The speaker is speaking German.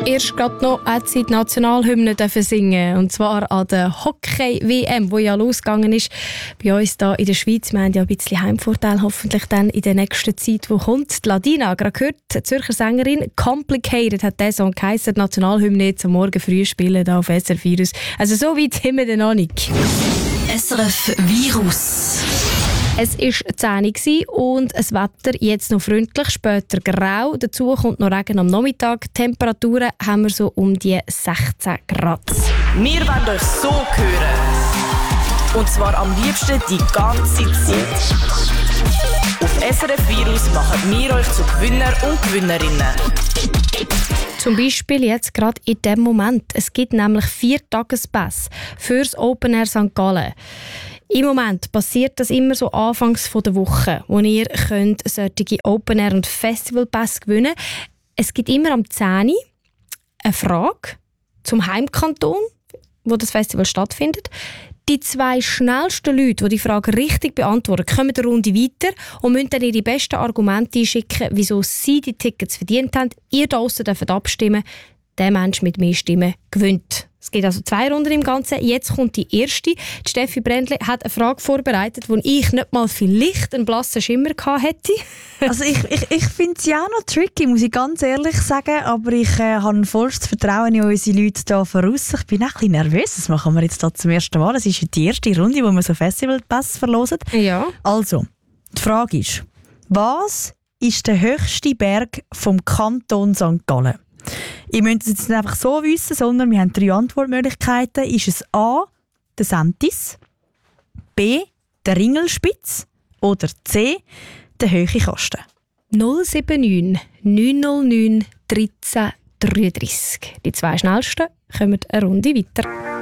Erst gerade noch hat sie die Nationalhymne singen, und zwar an der Hockey-WM, die ja losgegangen ist. Bei uns hier in der Schweiz, wir haben ja ein bisschen Heimvorteil hoffentlich dann in der nächsten Zeit, die kommt. Die Ladina, gerade gehört, die Zürcher Sängerin, «Complicated» hat der Song geheißen. Die Nationalhymne jetzt am Morgen früh spielen hier auf SRF Virus. Also so weit haben wir noch nicht. SRF Virus. Es war 10 Uhr und das Wetter jetzt noch freundlich, später grau. Dazu kommt noch Regen am Nachmittag. Temperaturen haben wir so um die 16 Grad. Wir wollen euch so hören. Und zwar am liebsten die ganze Zeit. Auf SRF Virus machen wir euch zu Gewinner und Gewinnerinnen. Zum Beispiel jetzt gerade in dem Moment. Es gibt nämlich 4 Tagespässe fürs Open Air St. Gallen. Im Moment passiert das immer so anfangs der Woche, wo ihr solche Open Air und Festival Pass gewinnen könnt. Es gibt immer am 10 Uhr eine Frage zum Heimkanton, wo das Festival stattfindet. Die 2 schnellsten Leute, die die Frage richtig beantworten, kommen eine Runde weiter und müssen dann ihre besten Argumente einschicken, wieso sie die Tickets verdient haben. Ihr da draussen dürft abstimmen. Der Mensch mit mehr Stimmen gewinnt. Es gibt also 2 Runden im Ganzen. Jetzt kommt die erste. Die Steffi Brändli hat eine Frage vorbereitet, wo ich nicht mal vielleicht einen blassen Schimmer hätte. Also ich finde es ja auch noch tricky, muss ich ganz ehrlich sagen. Aber ich habe vollstes Vertrauen in unsere Leute hier voraus. Ich bin auch ein bisschen nervös. Das machen wir jetzt hier zum ersten Mal. Es ist die erste Runde, wo wir so Festivalpass verlosen. Ja. Also, die Frage ist, was ist der höchste Berg vom Kanton St. Gallen? Ihr müsst es jetzt nicht einfach so wissen, sondern wir haben 3 Antwortmöglichkeiten. Ist es A, der Sentis, B, der Ringelspitz oder C, der Hohe Kasten? 079 909 13 33. Die 2 schnellsten kommen eine Runde weiter.